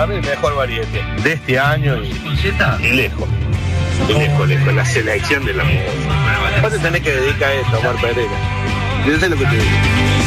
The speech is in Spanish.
el mejor variete de este año y lejos. Lejos, la selección de la música. Vos te tenés que dedicar a esto, Omar Pereira. Yo sé lo que te digo.